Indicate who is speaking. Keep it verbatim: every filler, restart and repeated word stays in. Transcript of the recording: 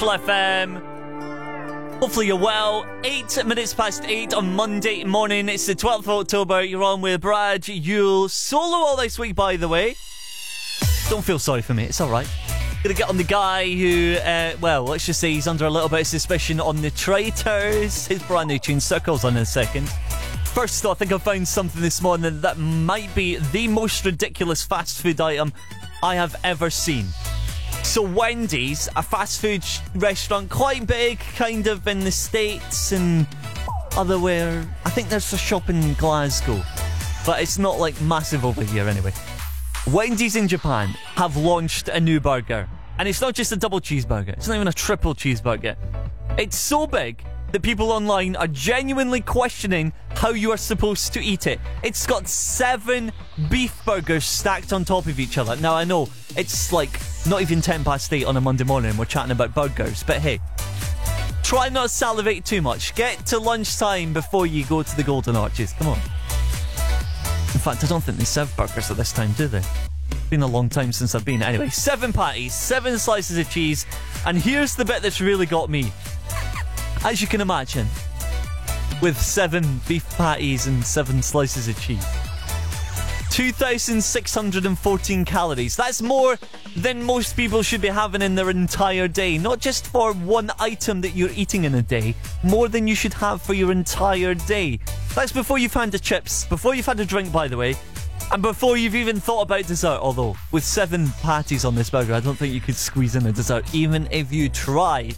Speaker 1: Crucial F M. Hopefully you're well. Eight minutes past eight on Monday morning. It's the twelfth of October. You're on with Brad Yule. Solo all this week, by the way. Don't feel sorry for me. It's all right. Gonna get on the guy who, uh, well, let's just say he's under a little bit of suspicion on the traitors. His brand new tune Circles on in a second. First, though, I think I found something this morning that might be the most ridiculous fast food item I have ever seen. So Wendy's, a fast food sh- restaurant, quite big, kind of in the States and otherwhere. I think there's a shop in Glasgow, but it's not like massive over here anyway. Wendy's in Japan have launched a new burger, and it's not just a double cheeseburger, it's not even a triple cheeseburger. It's so big that people online are genuinely questioning how you are supposed to eat it. It's got seven beef burgers stacked on top of each other. Now, I know it's like not even ten past eight on a Monday morning and we're chatting about burgers, but hey, try not to salivate too much. Get to lunchtime before you go to the Golden Arches. Come on. In fact, I don't think they serve burgers at this time, do they? It's been a long time since I've been. Anyway, seven patties, seven slices of cheese, and here's the bit that's really got me. As you can imagine, with seven beef patties and seven slices of cheese, two thousand six hundred fourteen calories. That's more than most people should be having in their entire day. Not just for one item that you're eating in a day, more than you should have for your entire day. That's before you've had the chips, before you've had a drink, by the way, and before you've even thought about dessert. Although, with seven patties on this burger, I don't think you could squeeze in a dessert, even if you tried.